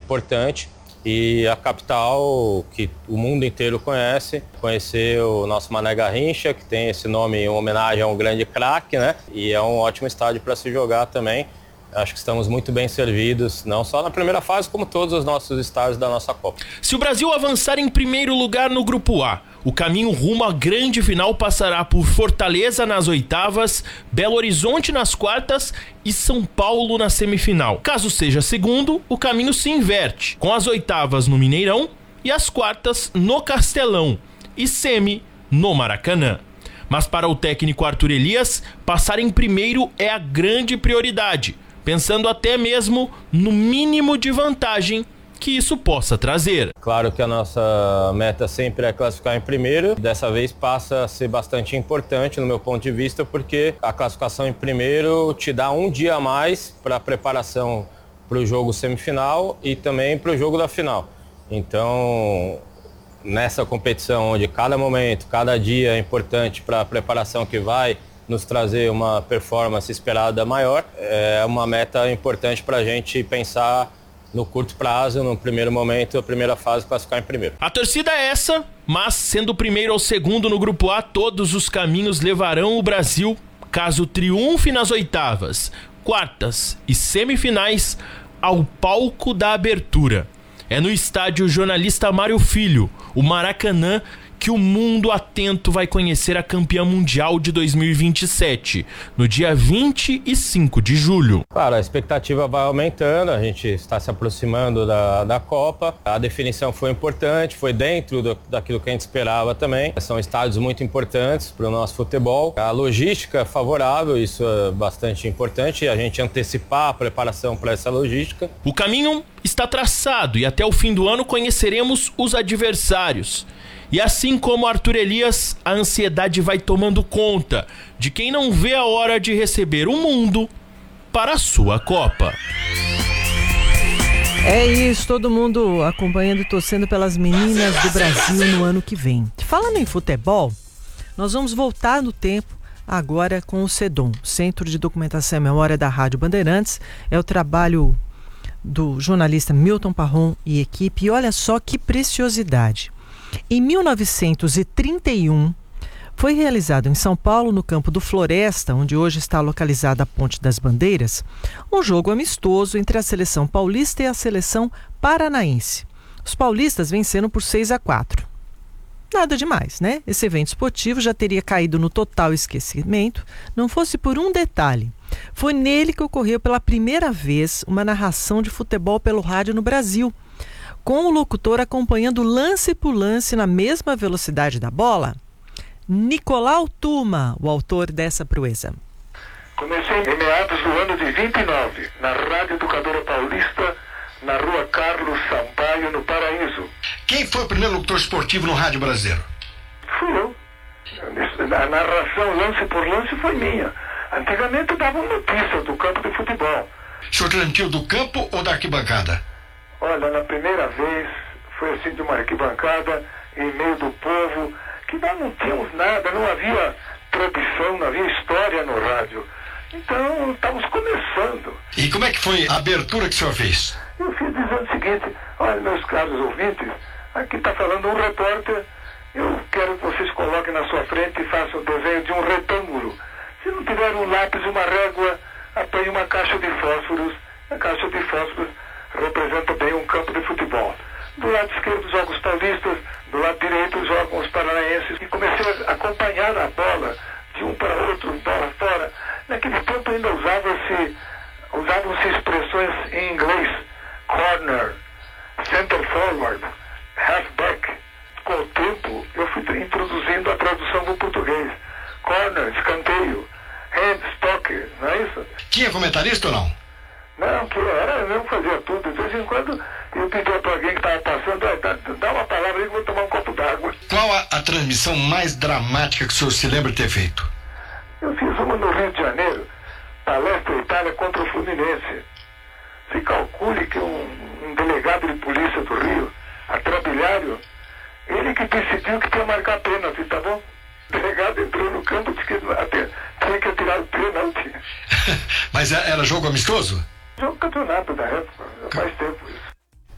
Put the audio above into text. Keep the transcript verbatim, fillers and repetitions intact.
importante. E a capital, que o mundo inteiro conhece, conhecer o nosso Mané Garrincha, que tem esse nome em homenagem a um grande craque, né? E é um ótimo estádio para se jogar também. Acho que estamos muito bem servidos, não só na primeira fase, como todos os nossos estádios da nossa Copa. Se o Brasil avançar em primeiro lugar no Grupo A, o caminho rumo à grande final passará por Fortaleza nas oitavas, Belo Horizonte nas quartas e São Paulo na semifinal. Caso seja segundo, o caminho se inverte, com as oitavas no Mineirão e as quartas no Castelão e semi no Maracanã. Mas para o técnico Arthur Elias, passar em primeiro é a grande prioridade, pensando até mesmo no mínimo de vantagem que isso possa trazer. Claro que a nossa meta sempre é classificar em primeiro. Dessa vez passa a ser bastante importante no meu ponto de vista, porque a classificação em primeiro te dá um dia a mais para a preparação para o jogo semifinal e também para o jogo da final. Então, nessa competição onde cada momento, cada dia é importante para a preparação que vai nos trazer uma performance esperada maior, é uma meta importante para a gente pensar no curto prazo, no primeiro momento, a primeira fase, classificar em primeiro. A torcida é essa, mas sendo o primeiro ou segundo no Grupo A, todos os caminhos levarão o Brasil, caso triunfe nas oitavas, quartas e semifinais, ao palco da abertura. É no estádio Jornalista Mário Filho, o Maracanã, que o mundo atento vai conhecer a campeã mundial de dois mil e vinte e sete, no dia vinte e cinco de julho. Claro, a expectativa vai aumentando, a gente está se aproximando da, da Copa, a definição foi importante, foi dentro do, daquilo que a gente esperava também. São estádios muito importantes para o nosso futebol, a logística é favorável, isso é bastante importante, a gente antecipar a preparação para essa logística. O caminho está traçado e até o fim do ano conheceremos os adversários. E assim como Arthur Elias, a ansiedade vai tomando conta de quem não vê a hora de receber o mundo para a sua Copa. É isso, todo mundo acompanhando e torcendo pelas meninas do Brasil no ano que vem. Falando em futebol, nós vamos voltar no tempo agora com o CEDOM, Centro de Documentação e Memória da Rádio Bandeirantes. É o trabalho do jornalista Milton Parron e equipe. E olha só que preciosidade. Em mil novecentos e trinta e um, foi realizado em São Paulo, no campo do Floresta, onde hoje está localizada a Ponte das Bandeiras, um jogo amistoso entre a seleção paulista e a seleção paranaense. Os paulistas venceram por seis a quatro. Nada demais, né? Esse evento esportivo já teria caído no total esquecimento, não fosse por um detalhe. Foi nele que ocorreu pela primeira vez uma narração de futebol pelo rádio no Brasil, com o locutor acompanhando lance por lance na mesma velocidade da bola. Nicolau Tuma, o autor dessa proeza. Comecei em meados do ano de vinte e nove, na Rádio Educadora Paulista, na rua Carlos Sampaio, no Paraíso. Quem foi o primeiro locutor esportivo no rádio brasileiro? Fui eu. A narração lance por lance foi minha. Antigamente davam notícias do campo de futebol. O senhor transmitiu do campo ou da arquibancada? Olha, na primeira vez foi assim de uma arquibancada em meio do povo, que nós não tínhamos nada, não havia tradição, não havia história no rádio. Então, estávamos começando. E como é que foi a abertura que o senhor fez? Eu fiz dizendo o seguinte: olha, meus caros ouvintes, aqui está falando um repórter, eu quero que vocês coloquem na sua frente e façam o desenho de um retângulo. Se não tiver um lápis e uma régua, apanhe uma caixa de fósforos. A caixa de fósforos representa bem um campo de futebol. Do lado esquerdo jogam os paulistas, do lado direito jogam os paranaenses. E comecei a acompanhar a bola de um para outro, bola fora. Naquele tempo ainda usava-se, usavam-se expressões em inglês: corner, center forward, halfback. Com o tempo eu fui introduzindo a tradução do português: corner, escanteio, hand, toque, não é isso? Tinha comentarista ou não? Não, que era, eu mesmo fazia tudo. De vez em quando eu pedia para alguém que estava passando: dá, dá uma palavra aí que eu vou tomar um copo d'água. Qual a, a transmissão mais dramática que o senhor se lembra de ter feito? Eu fiz uma no Rio de Janeiro, Palestra Itália contra o Fluminense. Se calcule que um, um delegado de polícia do Rio, Atrabilhário, ele que decidiu que tinha marcar pênalti, tá bom? O delegado entrou no campo e disse que até, tinha que atirar o pênalti. Mas era jogo amistoso? Jogo campeonato da época, faz tempo isso.